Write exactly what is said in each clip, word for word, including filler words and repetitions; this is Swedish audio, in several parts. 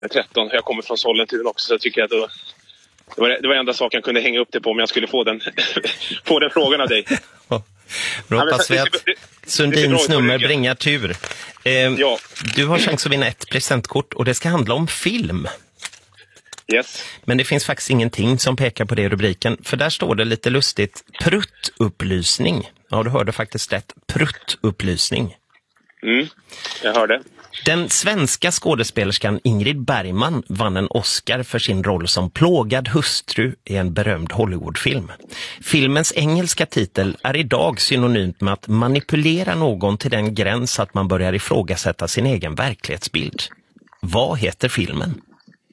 tretton. Jag kommer från Sollentuna också, så jag tycker att det var, det var, det var enda saken jag kunde hänga upp det på om jag skulle få den, få den frågan av dig. Då hoppas vi att Sundins nummer bringar tur. Eh, ja. Du har chans att vinna ett presentkort och det ska handla om film. Yes. Men det finns faktiskt ingenting som pekar på det i rubriken. För där står det lite lustigt, pruttupplysning. Ja, du hörde faktiskt rätt. Pruttupplysning. Mm, jag hörde. Den svenska skådespelerskan Ingrid Bergman vann en Oscar för sin roll som plågad hustru i en berömd Hollywoodfilm. Filmens engelska titel är idag synonymt med att manipulera någon till den gräns att man börjar ifrågasätta sin egen verklighetsbild. Vad heter filmen?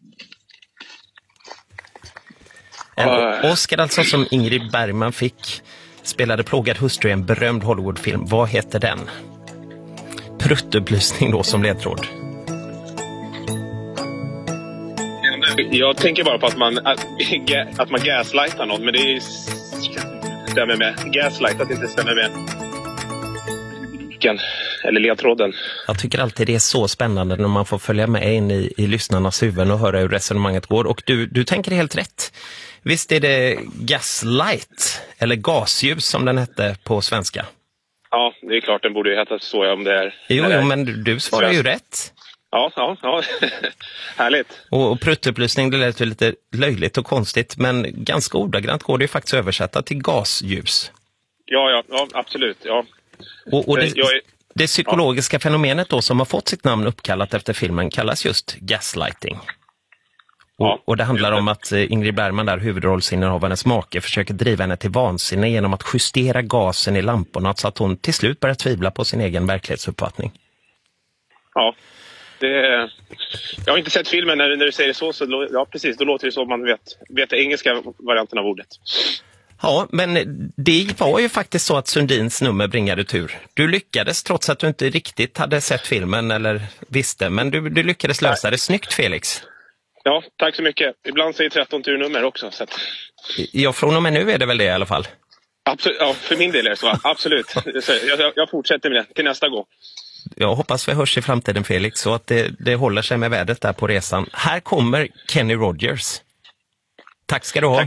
En Oscar alltså som Ingrid Bergman fick, spelade plågad hustru i en berömd Hollywoodfilm. Vad heter den? Pruttupplysning då som ledtråd. Jag tänker bara på att man att, att man gaslightar något, men det är stämmer med gaslight att det inte stämmer med eller ledtråden. Jag tycker alltid det är så spännande när man får följa med in i, i lyssnarnas huvuden och höra hur resonemanget går. Och du, du tänker helt rätt. Visst är det gaslight eller gasljus som den hette på svenska? Ja, det är klart den borde ju heta så om det är. Jo, jo men du svarar ju rätt. Ja, ja, ja. Härligt. Och, och pruttupplysning, det lät ju lite löjligt och konstigt, men ganska ordagrant går det ju faktiskt översätta till gasljus. Ja, ja, ja absolut, ja. Och, och det, jag är, det psykologiska ja. fenomenet då som har fått sitt namn uppkallat efter filmen kallas just gaslighting. Och, ja, och det handlar om att Ingrid Bergman, där huvudrollsinnehavarens make, försöker driva henne till vansinne genom att justera gasen i lamporna så att hon till slut börjar tvivla på sin egen verklighetsuppfattning. Ja, det, jag har inte sett filmen när, när du säger så, så ja, precis, då låter det som man vet, vet den engelska varianten av ordet. Ja, men det var ju faktiskt så att Sundins nummer bringade tur. Du lyckades trots att du inte riktigt hade sett filmen eller visste, men du, du lyckades lösa det. Snyggt, Felix. Ja, tack så mycket. Ibland säger tretton turnummer också. Så att... Ja, från och med nu är det väl det i alla fall. Absolut, ja, för min del är det så. Absolut. Jag, jag fortsätter med det till nästa gång. Jag hoppas vi hörs i framtiden, Felix, så att det, det håller sig med vädret där på resan. Här kommer Kenny Rogers. Tack ska du ha. Tack.